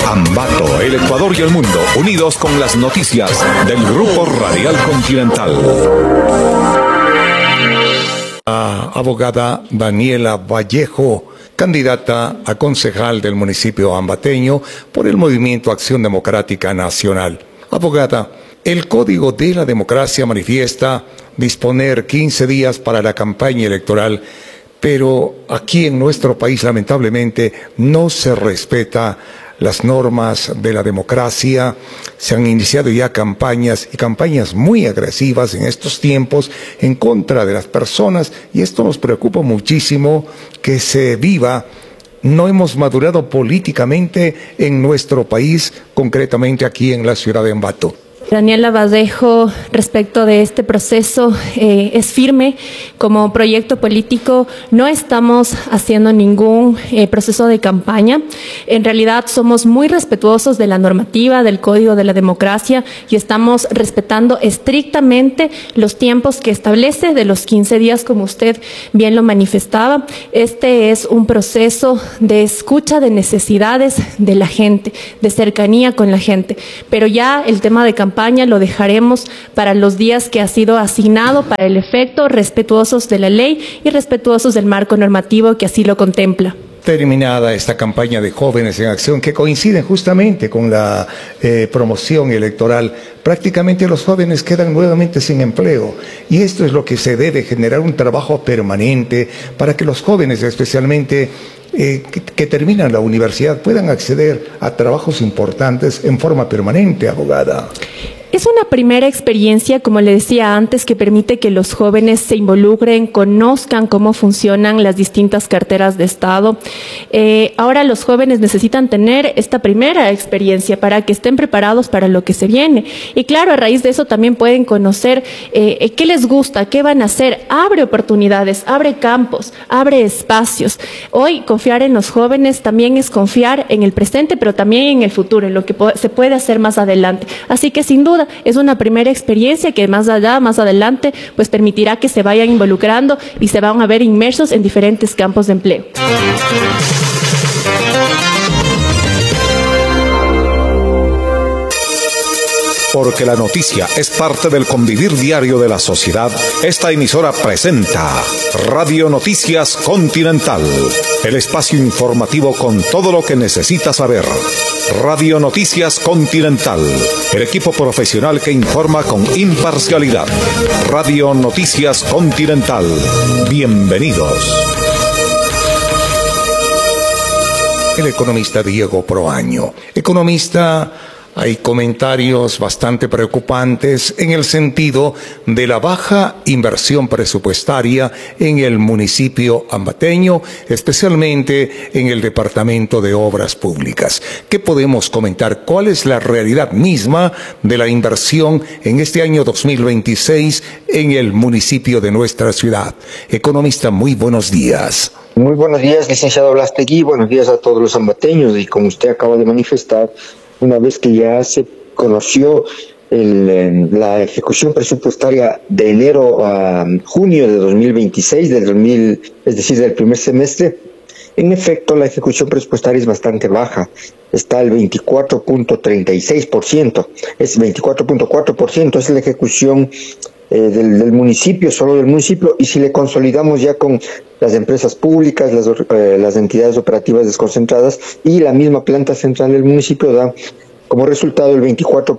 Ambato, el Ecuador y el mundo, unidos con las noticias del Grupo Radial Continental. La abogada Daniela Vallejo, candidata a concejal del municipio ambateño por el Movimiento Acción Democrática Nacional. Abogada, el Código de la Democracia manifiesta disponer 15 días para la campaña electoral, pero aquí en nuestro país lamentablemente no se respeta las normas de la democracia. Se han iniciado ya campañas y campañas muy agresivas en estos tiempos en contra de las personas, y esto nos preocupa muchísimo que se viva. No hemos madurado políticamente en nuestro país, concretamente aquí en la ciudad de Ambato. Daniela Vallejo, respecto de este proceso, es firme. Como proyecto político no estamos haciendo ningún proceso de campaña. En realidad somos muy respetuosos de la normativa, del Código de la Democracia, y estamos respetando estrictamente los tiempos que establece de los 15 días, como usted bien lo manifestaba. Este es un proceso de escucha de necesidades de la gente, de cercanía con la gente, pero ya el tema de campaña lo dejaremos para los días que ha sido asignado para el efecto, respetuosos de la ley y respetuosos del marco normativo que así lo contempla. Terminada esta campaña de Jóvenes en Acción, que coincide justamente con la promoción electoral, prácticamente los jóvenes quedan nuevamente sin empleo, y esto es lo que se debe generar, un trabajo permanente para que los jóvenes, especialmente que terminan la universidad, puedan acceder a trabajos importantes en forma permanente, abogada. Es una primera experiencia, como le decía antes, que permite que los jóvenes se involucren, conozcan cómo funcionan las distintas carteras de Estado. Ahora los jóvenes necesitan tener esta primera experiencia para que estén preparados para lo que se viene. Y claro, a raíz de eso también pueden conocer qué les gusta, qué van a hacer. Abre oportunidades, abre campos, abre espacios. Hoy confiar en los jóvenes también es confiar en el presente, pero también en el futuro, en lo que se puede hacer más adelante. Así que sin duda es una primera experiencia que más allá, más adelante, pues permitirá que se vayan involucrando y se van a ver inmersos en diferentes campos de empleo. Porque la noticia es parte del convivir diario de la sociedad, esta emisora presenta Radio Noticias Continental, el espacio informativo con todo lo que necesitas saber. Radio Noticias Continental, el equipo profesional que informa con imparcialidad. Radio Noticias Continental, bienvenidos. El economista Diego Proaño. Economista, hay comentarios bastante preocupantes en el sentido de la baja inversión presupuestaria en el municipio ambateño, especialmente en el Departamento de Obras Públicas. ¿Qué podemos comentar? ¿Cuál es la realidad misma de la inversión en este año 2026 en el municipio de nuestra ciudad? Economista, muy buenos días. Muy buenos días, licenciado Blastegui. Buenos días a todos los ambateños. Y como usted acaba de manifestar, una vez que ya se conoció la ejecución presupuestaria de enero a junio de 2026, es decir, del primer semestre, en efecto la ejecución presupuestaria es bastante baja, está al 24.36%, es 24.4%, es la ejecución del municipio, solo del municipio, y si le consolidamos ya con las empresas públicas, las entidades operativas desconcentradas y la misma planta central del municipio, da como resultado el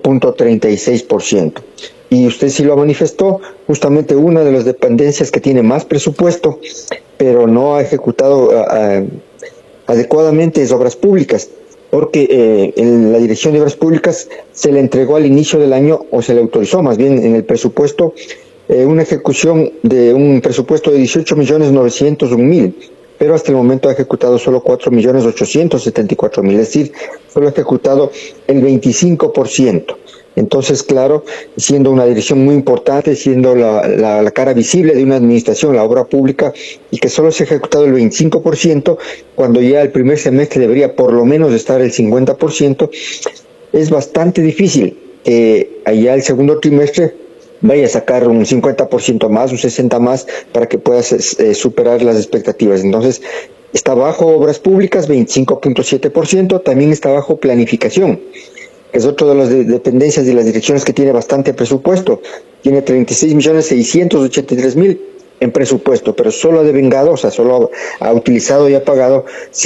24.36%. Y usted sí lo manifestó, justamente una de las dependencias que tiene más presupuesto, pero no ha ejecutado adecuadamente es Obras Públicas, porque la Dirección de Obras Públicas se le entregó al inicio del año, o se le autorizó más bien en el presupuesto, una ejecución de un presupuesto de 18.901.000, pero hasta el momento ha ejecutado solo 4.874.000, es decir, solo ha ejecutado el 25%. Entonces, claro, siendo una dirección muy importante, siendo la cara visible de una administración, la obra pública, y que solo se ha ejecutado el 25%, cuando ya el primer semestre debería por lo menos estar el 50%, es bastante difícil que allá el segundo trimestre vaya a sacar un 50% más, un 60% más, para que pueda superar las expectativas. Entonces, Está bajo obras públicas, 25.7%, también está bajo planificación, que es otro de las dependencias de las direcciones que tiene bastante presupuesto. Tiene 36.683.000 en presupuesto, pero solo ha devengado, o sea, solo ha utilizado y ha pagado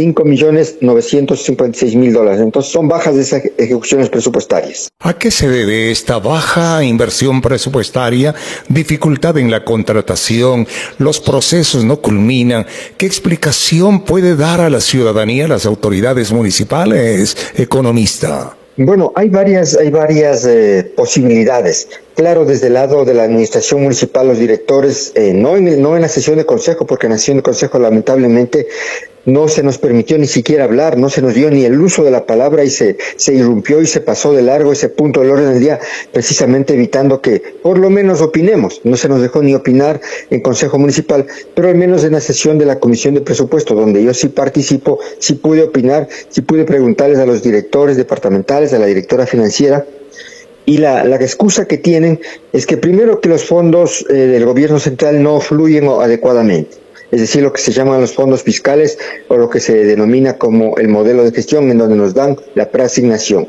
$5.956.000. Entonces son bajas de esas ejecuciones presupuestarias. ¿A qué se debe esta baja inversión presupuestaria? Dificultad en la contratación, los procesos no culminan. ¿Qué explicación puede dar a la ciudadanía, las autoridades municipales, economista? Bueno, hay varias posibilidades. Claro, desde el lado de la administración municipal, los directores, no en la sesión de consejo, porque en la sesión de consejo lamentablemente no se nos permitió ni siquiera hablar, no se nos dio ni el uso de la palabra y se irrumpió y se pasó de largo ese punto del orden del día, precisamente evitando que por lo menos opinemos. No se nos dejó ni opinar en consejo municipal, pero al menos en la sesión de la comisión de presupuesto, donde yo sí participo, sí pude opinar, sí pude preguntarles a los directores departamentales, a la directora financiera. Y la excusa que tienen es que primero que los fondos del gobierno central no fluyen adecuadamente, es decir, lo que se llaman los fondos fiscales o lo que se denomina como el modelo de gestión, en donde nos dan la preasignación.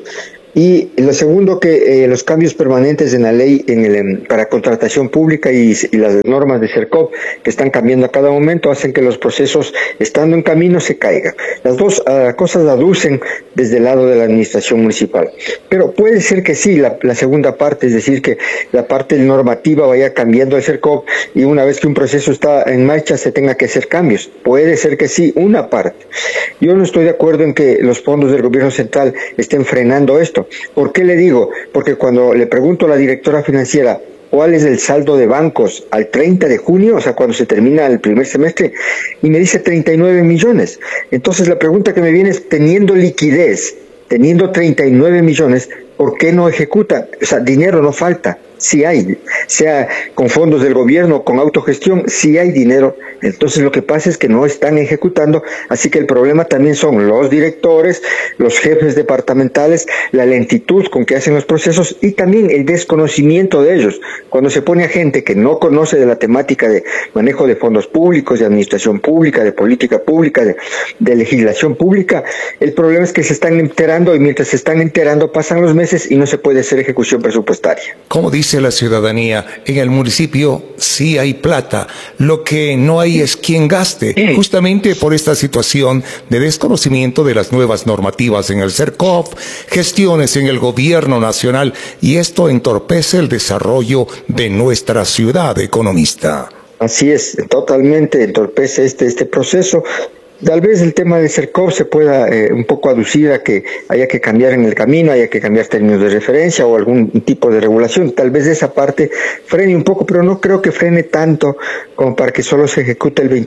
Y lo segundo, que los cambios permanentes en la ley para contratación pública y las normas de CERCOP que están cambiando a cada momento hacen que los procesos, estando en camino, se caigan. Las dos cosas aducen desde el lado de la administración municipal. Pero puede ser que sí, la segunda parte, es decir, que la parte normativa vaya cambiando el CERCOP y una vez que un proceso está en marcha se tenga que hacer cambios. Puede ser que sí, una parte. Yo no estoy de acuerdo en que los fondos del gobierno central estén frenando esto. ¿Por qué le digo? Porque cuando le pregunto a la directora financiera cuál es el saldo de bancos al 30 de junio, o sea, cuando se termina el primer semestre, y me dice 39 millones. Entonces la pregunta que me viene es, teniendo liquidez, teniendo 39 millones, ¿por qué no ejecuta? O sea, dinero no falta. Sí hay, sea con fondos del gobierno, con autogestión, sí hay dinero. Entonces lo que pasa es que no están ejecutando, así que el problema también son los directores, los jefes departamentales, la lentitud con que hacen los procesos y también el desconocimiento de ellos. Cuando se pone a gente que no conoce de la temática de manejo de fondos públicos, de administración pública, de política pública, de legislación pública, el problema es que se están enterando y mientras se están enterando pasan los meses y no se puede hacer ejecución presupuestaria. Como dice la ciudadanía, en el municipio sí hay plata, lo que no hay es quien gaste, justamente por esta situación de desconocimiento de las nuevas normativas en el CERCOP, gestiones en el gobierno nacional, y esto entorpece el desarrollo de nuestra ciudad, economista. Así es, totalmente entorpece este proceso. Tal vez el tema del CERCOP se pueda un poco aducir a que haya que cambiar en el camino, haya que cambiar términos de referencia o algún tipo de regulación. Tal vez esa parte frene un poco, pero no creo que frene tanto como para que solo se ejecute el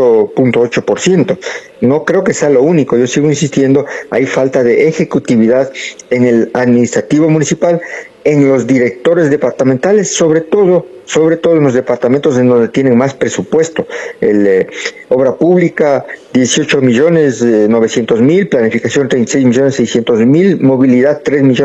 24.8%. No creo que sea lo único. Yo sigo insistiendo, hay falta de ejecutividad en el administrativo municipal, en los directores departamentales, sobre todo en los departamentos en donde tienen más presupuesto. Obra pública, 18.900.000, planificación 36.600.000, movilidad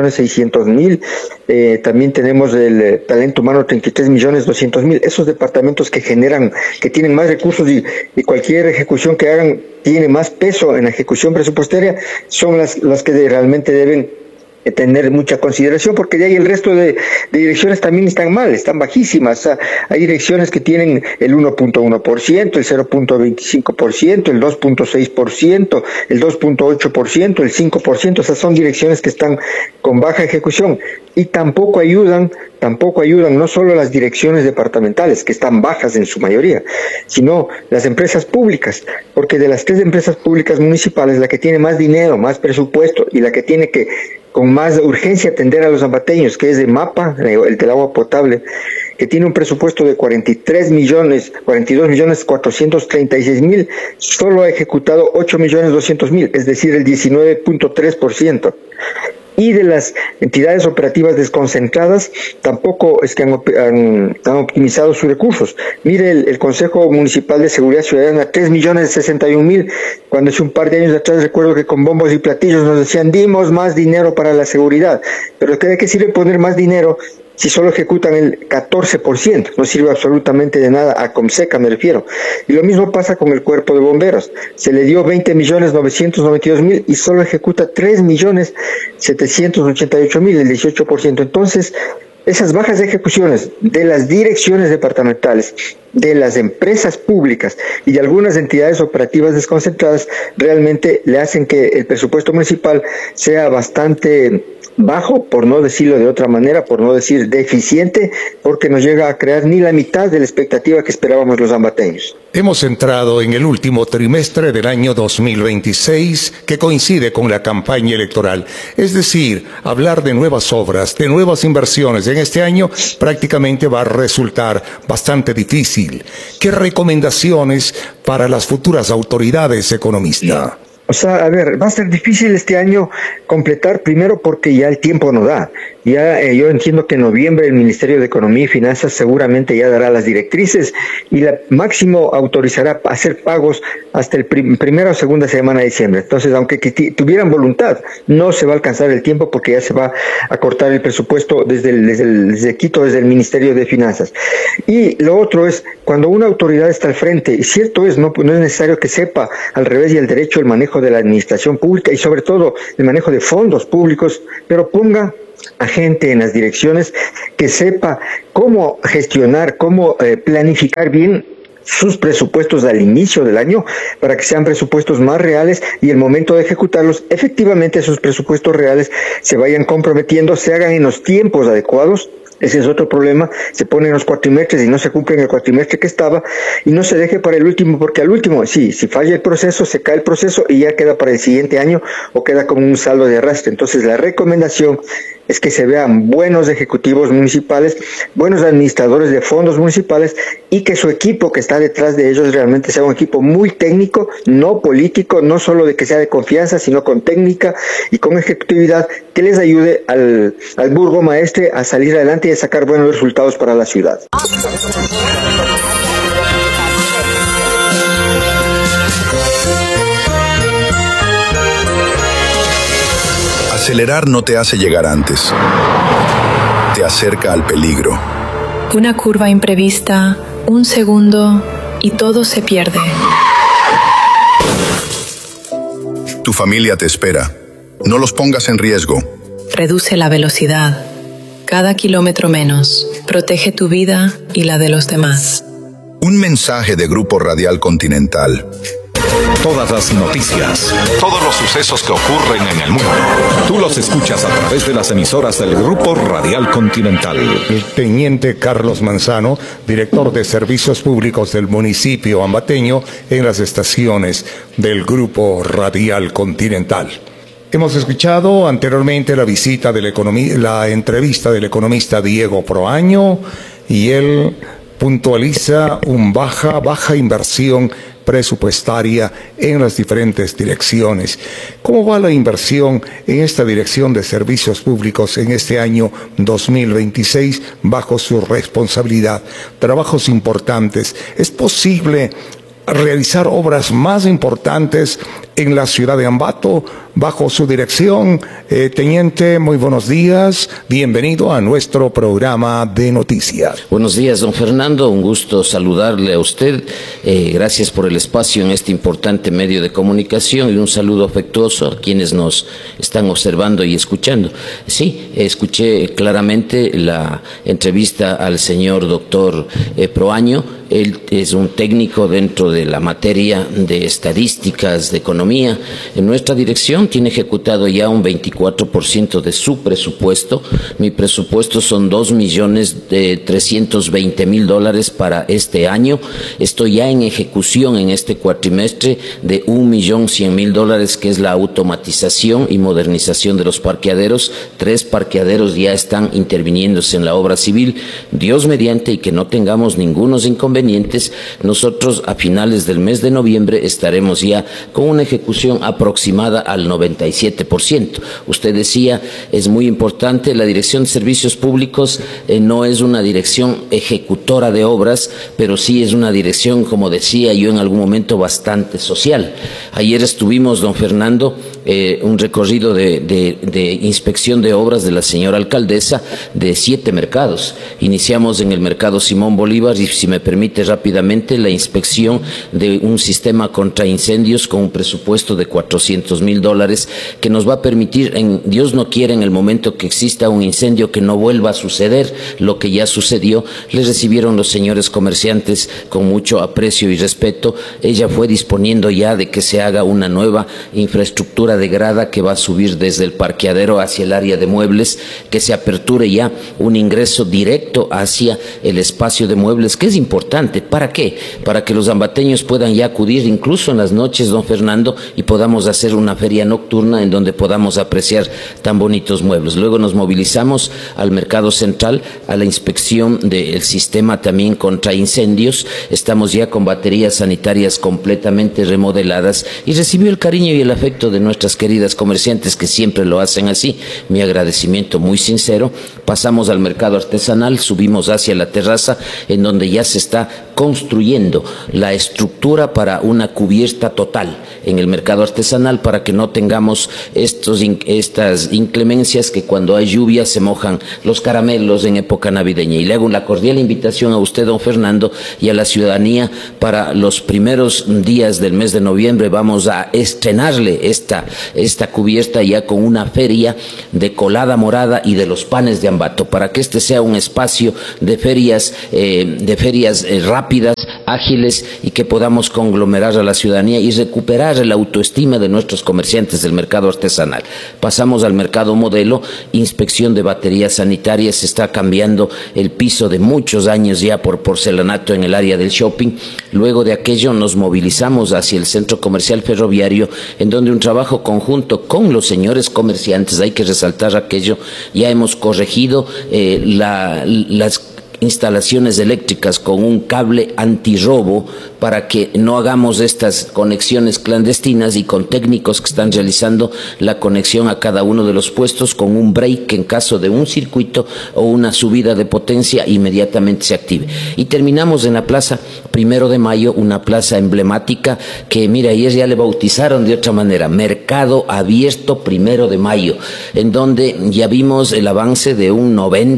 3.600.000, también tenemos el talento humano 33.200.000. Esos departamentos que tienen más recursos y cualquier ejecución que hagan tiene más peso en la ejecución presupuestaria, son las que realmente deben tener mucha consideración, porque de ahí el resto de direcciones también están mal, están bajísimas. O sea, hay direcciones que tienen el 1.1%, el 0.25%, el 2.6%, el 2.8%, el 5%. Esas son direcciones que están con baja ejecución y tampoco ayudan no solo las direcciones departamentales, que están bajas en su mayoría, sino las empresas públicas, porque de las 3 empresas públicas municipales, la que tiene más dinero, más presupuesto y la que tiene que con más urgencia atender a los ambateños, que es de MAPA, el del agua potable, que tiene un presupuesto de 42.436.000, solo ha ejecutado 8.200.000, es decir, el 19.3%. Y de las entidades operativas desconcentradas, tampoco es que han optimizado sus recursos. Mire, el Consejo Municipal de Seguridad Ciudadana, 3.061.000, cuando hace un par de años atrás recuerdo que con bombos y platillos nos decían, dimos más dinero para la seguridad. Pero ¿de qué sirve poner más dinero si solo ejecutan el 14%? No sirve absolutamente de nada, a Comseca me refiero. Y lo mismo pasa con el cuerpo de bomberos. Se le dio 20.992.000 y solo ejecuta 3.788.000, el 18%. Entonces, esas bajas de ejecuciones de las direcciones departamentales, de las empresas públicas y de algunas entidades operativas desconcentradas realmente le hacen que el presupuesto municipal sea bastante bajo, por no decirlo de otra manera, por no decir deficiente, porque no llega a crear ni la mitad de la expectativa que esperábamos los ambateños. Hemos entrado en el último trimestre del año 2026, que coincide con la campaña electoral. Es decir, hablar de nuevas obras, de nuevas inversiones en este año prácticamente va a resultar bastante difícil. ¿Qué recomendaciones para las futuras autoridades economistas? O sea, a ver, va a ser difícil este año completar, primero porque ya el tiempo no da. Ya yo entiendo que en noviembre el Ministerio de Economía y Finanzas seguramente ya dará las directrices y la máximo autorizará hacer pagos hasta el primera o segunda semana de diciembre. Entonces, aunque tuvieran voluntad, no se va a alcanzar el tiempo porque ya se va a cortar el presupuesto desde Quito, desde el Ministerio de Finanzas. Y lo otro es, cuando una autoridad está al frente, y cierto es, no es necesario que sepa al revés y al derecho el manejo de la administración pública y sobre todo el manejo de fondos públicos, pero ponga a gente en las direcciones que sepa cómo gestionar, cómo planificar bien sus presupuestos al inicio del año para que sean presupuestos más reales y el momento de ejecutarlos, efectivamente esos presupuestos reales se vayan comprometiendo, se hagan en los tiempos adecuados. Ese es otro problema, se ponen los cuatrimestres y no se cumple en el cuatrimestre que estaba y no se deje para el último, porque al último, sí, si falla el proceso, se cae el proceso y ya queda para el siguiente año o queda como un saldo de arrastre. Entonces la recomendación es que se vean buenos ejecutivos municipales, buenos administradores de fondos municipales y que su equipo que está detrás de ellos realmente sea un equipo muy técnico, no político, no solo de que sea de confianza, sino con técnica y con ejecutividad que les ayude al burgomaestre a salir adelante y a sacar buenos resultados para la ciudad. Acelerar no te hace llegar antes, te acerca al peligro. Una curva imprevista, un segundo y todo se pierde. Tu familia te espera. No los pongas en riesgo. Reduce la velocidad. Cada kilómetro menos. Protege tu vida y la de los demás. Un mensaje de Grupo Radial Continental. Todas las noticias, todos los sucesos que ocurren en el mundo, tú los escuchas a través de las emisoras del Grupo Radial Continental. El teniente Carlos Manzano, director de Servicios Públicos del municipio ambateño, en las estaciones del Grupo Radial Continental. Hemos escuchado anteriormente la entrevista del economista Diego Proaño, y él puntualiza baja inversión presupuestaria en las diferentes direcciones. ¿Cómo va la inversión en esta dirección de servicios públicos en este año 2026 bajo su responsabilidad? Trabajos importantes. ¿Es posible realizar obras más importantes en la ciudad de Ambato bajo su dirección? Teniente, muy buenos días, bienvenido a nuestro programa de noticias. Buenos días, don Fernando, un gusto saludarle a usted, gracias por el espacio en este importante medio de comunicación y un saludo afectuoso a quienes nos están observando y escuchando. Sí, escuché claramente la entrevista al señor doctor Proaño. Él es un técnico dentro de la materia de estadísticas, de economía. En nuestra dirección tiene ejecutado ya un 24% de su presupuesto. Mi presupuesto son $2.320.000 para este año. Estoy ya en ejecución en este cuatrimestre de $1.100.000, que es la automatización y modernización de los parqueaderos. 3 parqueaderos ya están interviniéndose en la obra civil. Dios mediante, y que no tengamos ningunos inconvenientes, nosotros a finales del mes de noviembre estaremos ya con una ejecución aproximada al 97%. Usted decía, es muy importante, la Dirección de Servicios Públicos no es una dirección ejecutora de obras, pero sí es una dirección, como decía yo en algún momento, bastante social. Ayer estuvimos, don Fernando, un recorrido de inspección de obras de la señora alcaldesa de 7 mercados. Iniciamos en el mercado Simón Bolívar y, si me permite rápidamente, la inspección de un sistema contra incendios con un presupuesto de $400,000 que nos va a permitir, Dios no quiera, en el momento que exista un incendio, que no vuelva a suceder lo que ya sucedió. Les recibieron los señores comerciantes con mucho aprecio y respeto. Ella fue disponiendo ya de que se haga una nueva infraestructura de grada que va a subir desde el parqueadero hacia el área de muebles, que se aperture ya un ingreso directo hacia el espacio de muebles, que es importante. ¿Para qué? Para que los ambateños puedan ya acudir incluso en las noches, don Fernando, y podamos hacer una feria nocturna en donde podamos apreciar tan bonitos muebles. Luego nos movilizamos al mercado central, a la inspección del sistema también contra incendios. Estamos ya con baterías sanitarias completamente remodeladas y recibió el cariño y el afecto de nuestras queridas comerciantes, que siempre lo hacen así. Mi agradecimiento muy sincero. Pasamos al mercado artesanal, subimos hacia la terraza, en donde ya se está construyendo la estructura para una cubierta total en el mercado artesanal, para que no tengamos estas inclemencias que cuando hay lluvia se mojan los caramelos en época navideña. Y le hago la cordial invitación a usted, don Fernando, y a la ciudadanía. Para los primeros días del mes de noviembre vamos a estrenarle esta cubierta ya con una feria de colada morada y de los panes de Ambato, para que este sea un espacio de ferias rápidas, ágiles, y que podamos conglomerar a la ciudadanía y recuperar la autoestima de nuestros comerciantes del mercado artesanal. Pasamos al mercado modelo, inspección de baterías sanitarias. Se está cambiando el piso de muchos años ya por porcelanato en el área del shopping. Luego de aquello nos movilizamos hacia el centro comercial ferroviario, en donde un trabajo conjunto con los señores comerciantes, hay que resaltar aquello, ya hemos corregido las instalaciones eléctricas con un cable antirrobo, para que no hagamos estas conexiones clandestinas, y con técnicos que están realizando la conexión a cada uno de los puestos con un break, que en caso de un circuito o una subida de potencia inmediatamente se active. Y terminamos en la plaza 1 de Mayo, una plaza emblemática que, mira, ayer ya le bautizaron de otra manera, Mercado Abierto 1 de Mayo, en donde ya vimos el avance de un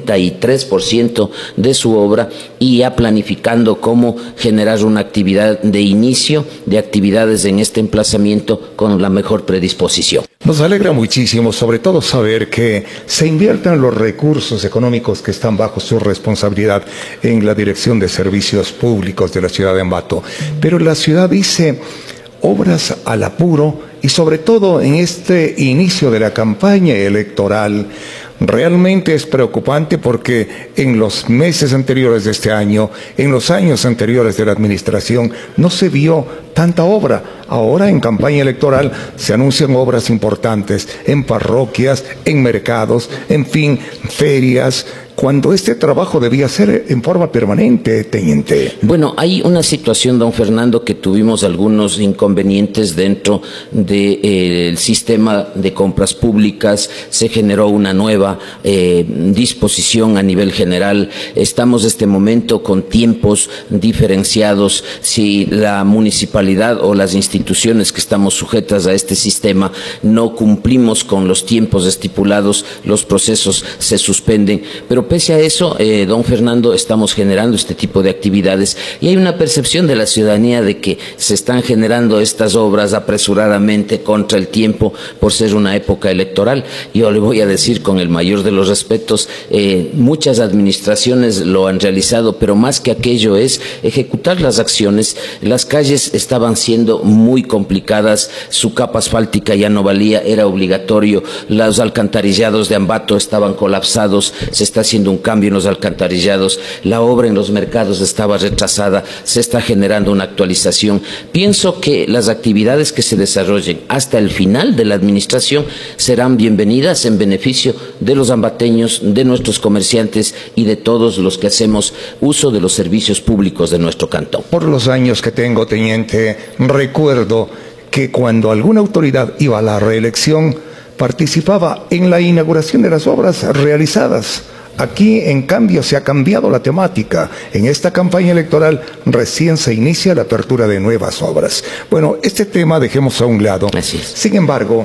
93% de su obra, y ya planificando cómo generar una actividad de inicio de actividades en este emplazamiento con la mejor predisposición. Nos alegra muchísimo, sobre todo, saber que se inviertan los recursos económicos que están bajo su responsabilidad en la Dirección de Servicios Públicos de la ciudad de Ambato. Pero la ciudad dice obras al apuro, y sobre todo en este inicio de la campaña electoral. Realmente es preocupante, porque en los meses anteriores de este año, en los años anteriores de la administración, no se vio tanta obra. Ahora, en campaña electoral, se anuncian obras importantes en parroquias, en mercados, en fin, ferias, cuando este trabajo debía ser en forma permanente, teniente. Bueno, hay una situación, don Fernando, que tuvimos algunos inconvenientes dentro del sistema de compras públicas. Se generó una nueva disposición a nivel general. Estamos en este momento con tiempos diferenciados. Si la municipalidad o las instituciones que estamos sujetas a este sistema no cumplimos con los tiempos estipulados, los procesos se suspenden. Pero pese a eso, don Fernando, estamos generando este tipo de actividades, y hay una percepción de la ciudadanía de que se están generando estas obras apresuradamente, contra el tiempo, por ser una época electoral. Yo le voy a decir con el mayor de los respetos, muchas administraciones lo han realizado, pero más que aquello es ejecutar las acciones. Las calles estaban siendo muy complicadas, su capa asfáltica ya no valía, era obligatorio, los alcantarillados de Ambato estaban colapsados, se está haciendo un cambio en los alcantarillados, la obra en los mercados estaba retrasada, se está generando una actualización. Pienso que las actividades que se desarrollen hasta el final de la administración serán bienvenidas en beneficio de los ambateños, de nuestros comerciantes y de todos los que hacemos uso de los servicios públicos de nuestro cantón. Por los años que tengo, teniente, recuerdo que cuando alguna autoridad iba a la reelección, participaba en la inauguración de las obras realizadas. Aquí, en cambio, se ha cambiado la temática. En esta campaña electoral recién se inicia la apertura de nuevas obras. Bueno, este tema dejemos a un lado. Así es. Sin embargo,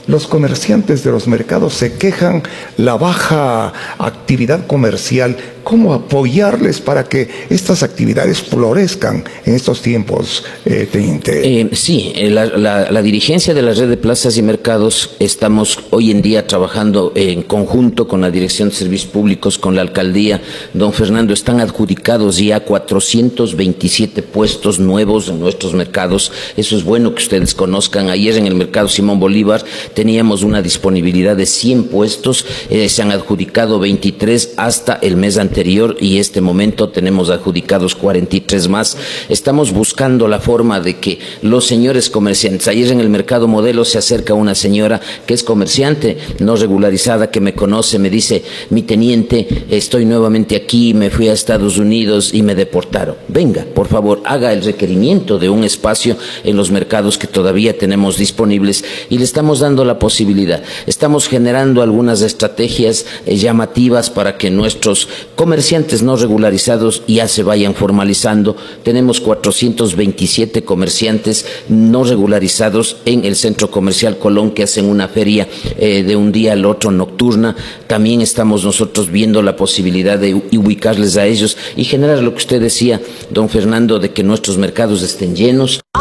los comerciantes de los mercados se quejan la baja actividad comercial. ¿Cómo apoyarles para que estas actividades florezcan en estos tiempos, teniente? Sí, la dirigencia de la red de plazas y mercados estamos hoy en día trabajando en conjunto con la Dirección de Servicios Públicos, con la Alcaldía. Don Fernando, están adjudicados ya 427 puestos nuevos en nuestros mercados. Eso es bueno que ustedes conozcan. Ayer en el mercado Simón Bolívar teníamos una disponibilidad de 100 puestos, se han adjudicado 23 hasta el mes anterior y este momento tenemos adjudicados 43 más. Estamos buscando la forma de que los señores comerciantes, ayer en el mercado Modelo se acerca una señora que es comerciante no regularizada, que me conoce, me dice: mi teniente, estoy nuevamente aquí, me fui a Estados Unidos y me deportaron. Venga, por favor, haga el requerimiento de un espacio en los mercados que todavía tenemos disponibles y le estamos dando la posibilidad. Estamos generando algunas estrategias llamativas para que nuestros comerciantes no regularizados ya se vayan formalizando. Tenemos 427 comerciantes no regularizados en el Centro Comercial Colón, que hacen una feria de un día al otro nocturna. También estamos nosotros viendo la posibilidad de ubicarles a ellos y generar lo que usted decía, don Fernando, de que nuestros mercados estén llenos.